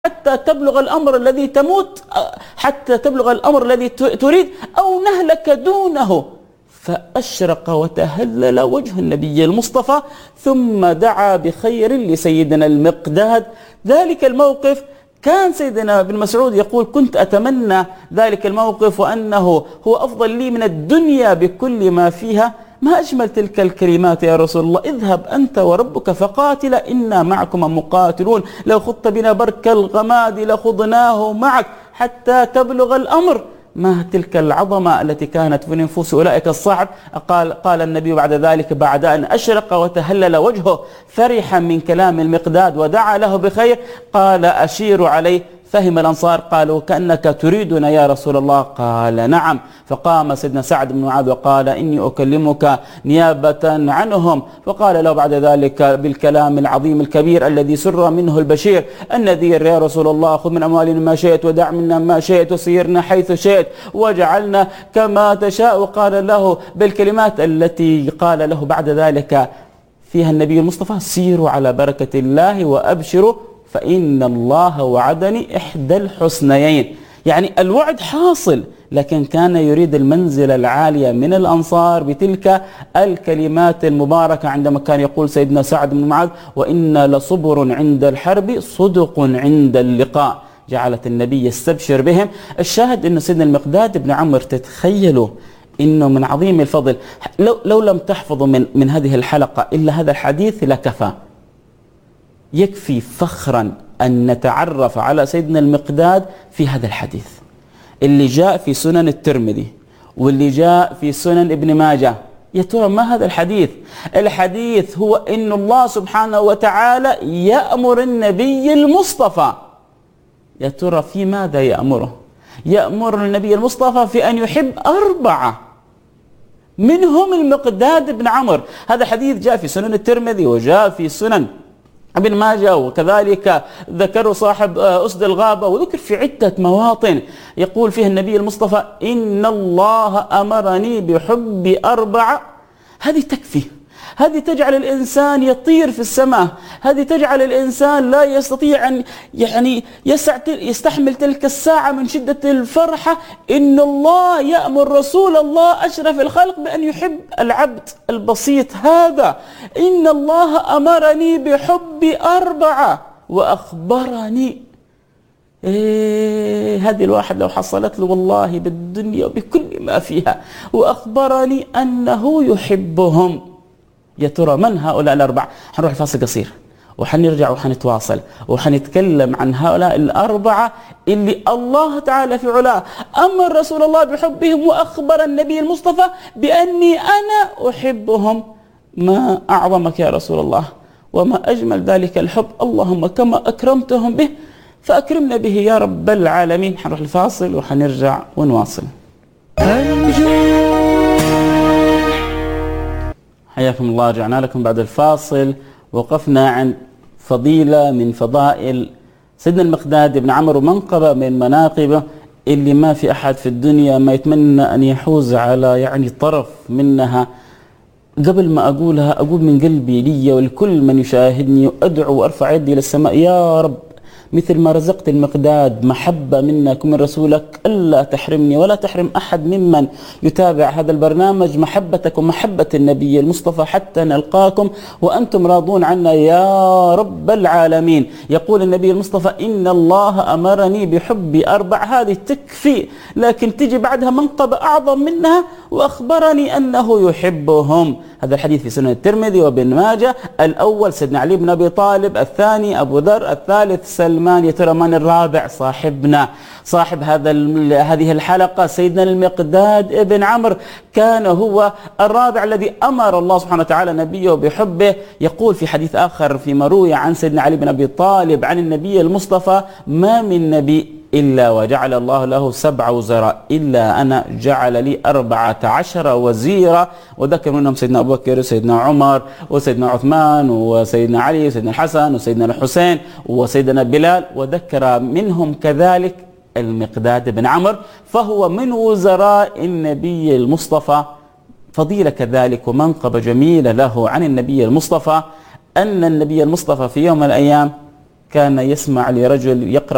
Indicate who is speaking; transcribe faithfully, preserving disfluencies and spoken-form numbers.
Speaker 1: حتى تبلغ الأمر الذي تموت، حتى تبلغ الأمر الذي تريد، أو نهلك دونه. فأشرق وتهلل وجه النبي المصطفى، ثم دعا بخير لسيدنا المقداد. ذلك الموقف كان سيدنا ابن مسعود يقول: كنت أتمنى ذلك الموقف وأنه هو أفضل لي من الدنيا بكل ما فيها. ما أجمل تلك الكلمات يا رسول الله: اذهب أنت وربك فقاتلا إنا معكما مقاتلون، لو خضت بنا برك الغماد لخضناه معك حتى تبلغ الأمر. ما تلك العظمة التي كانت في نفوس أولئك الصعب. قال, قال النبي بعد ذلك، بعد أن أشرق وتهلل وجهه فرحا من كلام المقداد ودعا له بخير، قال: أشير عليه. فهم الأنصار، قالوا: كأنك تريدنا يا رسول الله. قال: نعم. فقام سيدنا سعد بن معاذ وقال: إني أكلمك نيابة عنهم. فقال له بعد ذلك بالكلام العظيم الكبير الذي سر منه البشير النذير: يا رسول الله، خذ من أموالنا ما شئت ودع منا ما شئت وسيرنا حيث شئت واجعلنا كما تشاء. وقال له بالكلمات التي قال له بعد ذلك فيها النبي المصطفى: سيروا على بركة الله وأبشروا فإن الله وعدني إحدى الحسنيين. يعني الوعد حاصل، لكن كان يريد المنزلة العالية من الأنصار بتلك الكلمات المباركة، عندما كان يقول سيدنا سعد بن معاذ: وإنا لصبر عند الحرب صدق عند اللقاء. جعلت النبي يستبشر بهم. الشاهد أن سيدنا المقداد بن عمرو، تتخيلوا إنه من عظيم الفضل، لو, لو لم تحفظوا من, من هذه الحلقة إلا هذا الحديث لكفى. يكفي فخرا أن نتعرف على سيدنا المقداد في هذا الحديث اللي جاء في سنن الترمذي واللي جاء في سنن ابن ماجه. يا ترى ما هذا الحديث؟ الحديث هو إن الله سبحانه وتعالى يأمر النبي المصطفى. يا ترى في ماذا يأمره؟ يأمر النبي المصطفى في أن يحب أربعة، منهم المقداد بن عمرو. هذا حديث جاء في سنن الترمذي وجاء في سنن ابن ماجه، وكذلك ذكر صاحب أسد الغابة، وذكر في عدة مواطن يقول فيها النبي المصطفى: إن الله أمرني بحب أربعة. هذه تكفي، هذه تجعل الإنسان يطير في السماء، هذه تجعل الإنسان لا يستطيع أن يعني يستحمل تلك الساعة من شدة الفرحة. إن الله يأمر رسول الله أشرف الخلق بأن يحب العبد البسيط هذا. إن الله أمرني بحب أربعة وأخبرني. إيه هذه الواحد لو حصلت له والله بالدنيا وبكل ما فيها، وأخبرني أنه يحبهم. يا ترى من هؤلاء الأربعة؟ حنروح الفاصل قصير وحنرجع وحنتواصل وحنتكلم عن هؤلاء الأربعة اللي الله تعالى في علاه أمر رسول الله بحبهم، وأخبر النبي المصطفى بأني أنا أحبهم. ما أعظمك يا رسول الله، وما أجمل ذلك الحب. اللهم كما أكرمتهم به فأكرمنا به يا رب العالمين. حنروح الفاصل وحنرجع ونواصل. حياكم الله. رجعنا لكم بعد الفاصل. وقفنا عن فضيلة من فضائل سيدنا المقداد بن عمرو، ومنقبة من مناقبه اللي ما في أحد في الدنيا ما يتمنى أن يحوز على يعني طرف منها. قبل ما أقولها أقول من قلبي لي ولكل من يشاهدني، وأدعو وأرفع يدي للسماء: يا رب مثل ما رزقت المقداد محبة منك ومن رسولك، ألا تحرمني ولا تحرم أحد ممن يتابع هذا البرنامج محبتك ومحبة النبي المصطفى حتى نلقاكم وأنتم راضون عنا يا رب العالمين. يقول النبي المصطفى: إن الله أمرني بحب أربع. هذه تكفي، لكن تجي بعدها منقبة أعظم منها: وأخبرني أنه يحبهم. هذا الحديث في سنن الترمذي وابن ماجه. الأول سيدنا علي بن أبي طالب، الثاني أبو ذر، الثالث سلمان. يا ترى من الرابع؟ صاحبنا صاحب هذا هذه الحلقة سيدنا المقداد ابن عمرو، كان هو الرابع الذي أمر الله سبحانه وتعالى نبيه بحبه. يقول في حديث آخر فيما روي عن سيدنا علي بن أبي طالب عن النبي المصطفى: ما من نبي إلا وجعل الله له سبع وزراء إلا أنا جعل لي أربعة عشر وزيرا. وذكر منهم سيدنا أبو بكر وسيدنا عمر وسيدنا عثمان وسيدنا علي وسيدنا الحسن وسيدنا الحسين وسيدنا بلال، وذكر منهم كذلك المقداد بن عمرو، فهو من وزراء النبي المصطفى. فضيلة كذلك ومنقبة جميلة له عن النبي المصطفى أن النبي المصطفى في يوم من الأيام كان يسمع لرجل يقرأ